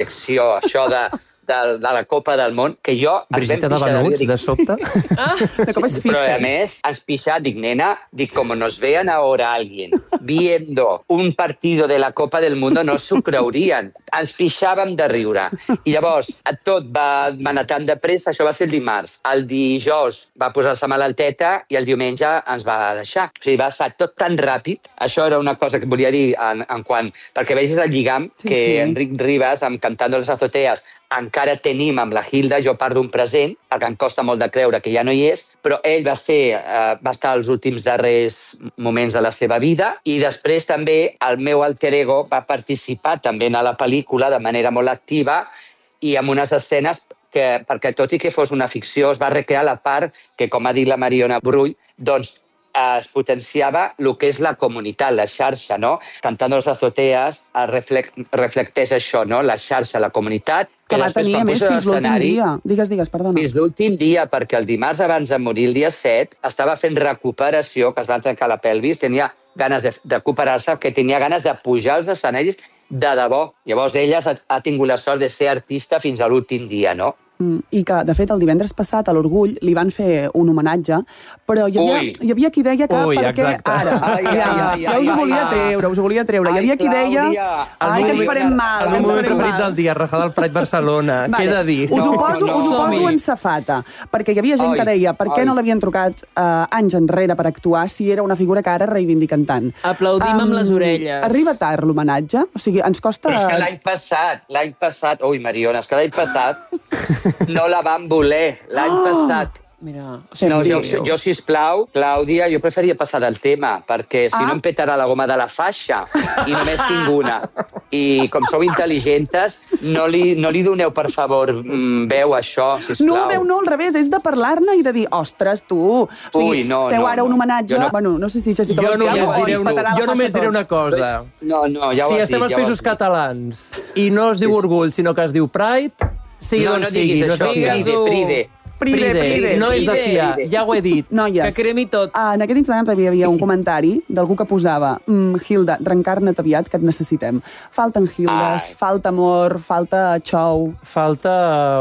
secció, això de la Copa del Món, que jo... Brigitte de Venuts, de sobte? Com és FIFA? Però, a més, ens pixat, dic, nena, como nos vean ahora alguien viendo un partido de la Copa del Mundo, no s'ho creuríem. Ens pixàvem de riure. I llavors, tot va anar tan de pressa, això va ser el dimarts. El dijous va posar-se malalteta i el diumenge ens va deixar. O sigui, va ser tot tan ràpid. Això era una cosa que volia dir en quant... Perquè vegis el lligam que Enric Ribas, amb Cantando las azoteas, encara tenim amb la Hilda, jo parlo un present, perquè em costa molt de creure que ja no hi és, però ell va estar als últims darrers moments de la seva vida, i després també el meu alter ego va participar també a la pel·lícula de manera molt activa i amb unes escenes que, perquè tot i que fos una ficció, es va recrear la part que, com ha dit la Mariona Brull, doncs es potenciava el que és la comunitat, la xarxa, no? Cantando las azoteas reflecteix això, no? La xarxa, la comunitat. Que va tenir, a més, fins l'últim dia. Digues, perdona. Fins l'últim dia, perquè el dimarts abans de morir, el dia 7, estava fent recuperació, que es va trencar la pelvis, tenia ganes de recuperar-se, que tenia ganes de pujar als escenaris de debò. Llavors, ella ha tingut la sort de ser artista fins a l'últim dia, no? I que, de fet, el divendres passat a l'Orgull li van fer un homenatge, però hi havia qui deia que perquè ara... Ja us ho volia treure. Hi havia qui deia que ens farem mal. El meu moment preferit del dia, Rajada al Prat Barcelona. Què he de dir? Us ho poso en safata, perquè hi havia gent que deia per què no l'havien trucat anys enrere per actuar si era una figura que ara reivindiquen tant. Aplaudim amb les orelles. Arriba tard l'homenatge? O sigui, ens costa... Però és que l'any passat... Ui, Mariona, és que l'any passat no la van voler, l'any passat. Mira, no, jo, sisplau, Clàudia, jo preferiria passar del tema, perquè si no em petarà la goma de la faixa, i només tinc una. I com sou intel·ligentes, no li doneu, per favor, veu a això, sisplau. No, al revés, és de parlar-ne i de dir, ostres, tu, o sigui, feu ara un homenatge... Bueno, no sé si Jessica vols dir alguna cosa. Jo només diré una cosa. No, ja ho has dit. Si estem als Països Catalans i no es diu Orgull, sinó que es diu Pride, sigui d'on sigui. No diguis això, Pride. No és de fiar, ja ho he dit. Noies, que cremi tot. En aquest Instagram també hi havia un comentari d'algú que posava Hilda, reencarna't aviat, que et necessitem. Falten Hildes, falta amor, falta xou. Falta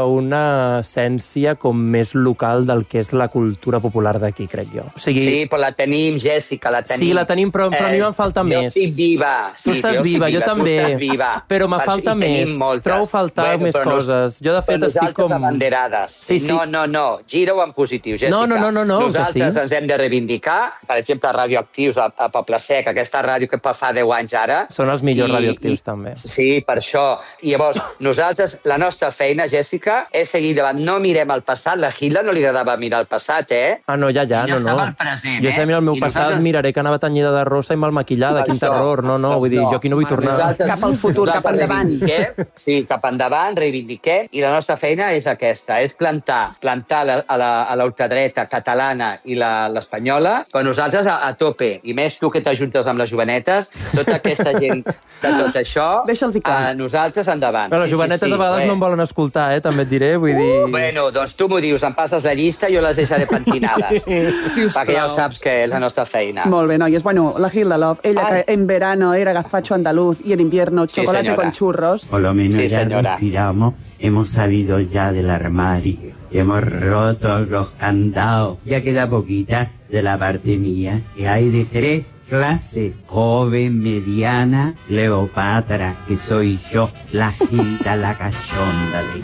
una essència com més local del que és la cultura popular d'aquí, crec jo. Sí, però la tenim, Jèssica, la tenim. Sí, la tenim, però a mi me'n falta més. Jo estic viva. Tu estàs viva, jo també. Però me falta més. Trobo faltar més coses. Jo, de fet, estic com... Nosaltres abanderades. No, gira-ho en positiu, Jèssica. No, nosaltres ens hem de reivindicar. Per exemple, radioactius a Poble Sec, aquesta ràdio que fa 10 anys ara. Són els millors radioactius, també. Sí, per això. I llavors, nosaltres, la nostra feina, Jèssica, és seguir davant. No mirem el passat. La Hilda no li agradava mirar el passat, no. Estava al present, Jo si mirar el meu passat, miraré que anava tenyida de rosa i mal maquillada. Quin terror. No, vull dir, jo aquí no vull tornar. Cap al futur, cap endavant. Sí, cap endavant, reivindiquem. I la nostra feina és aquesta, és plantar a la ultradreta catalana i l'espanyola, però nosaltres a tope, i més tu que t'ajuntes amb les jovenetes, tota aquesta gent de tot això, nosaltres endavant. Però les jovenetes a vegades no em volen escoltar, també et diré, vull dir... Bueno, doncs tu m'ho dius, em passes la llista i jo les deixaré pentinades. Perquè ja ho saps que és la nostra feina. Molt bé, noies. Bueno, la Hilda Love, ella que en verano era gazpacho andaluz y en invierno chocolate con churros. Por lo menos ya respiramos, hemos salido ya del armario. Hemos roto los candados. Ya queda poquita de la parte mía. Que hay de 3 clases. Joven, mediana, Cleopatra, que soy yo, la Hilda, la cachonda de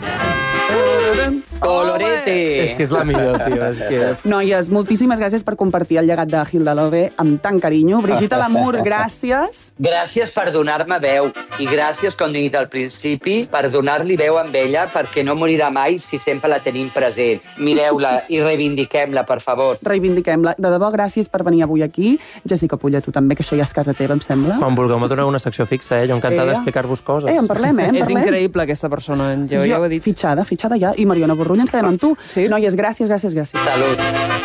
Gana. Colorete! És que és la millor, tio. Noies, moltíssimes gràcies per compartir el llegat de Hilda Love amb tant carinyo. Brigitte Lamour, gràcies. Gràcies per donar-me veu i gràcies, com he dit al principi, per donar-li veu amb ella, perquè no morirà mai si sempre la tenim present. Mireu-la i reivindiquem-la, per favor. Reivindiquem-la. De debò, gràcies per venir avui aquí. Jessica Pulla, tu també, que això ja és casa teva, em sembla. Quan vulgueu, m'ha donat una secció fixa, jo encantada d'explicar-vos coses. En parlem, És increïble, aquesta persona, jo ja ho he dit. Fitxada ja. I Mariona Borrull, ens quedem amb tu. Noies, gràcies. Salut.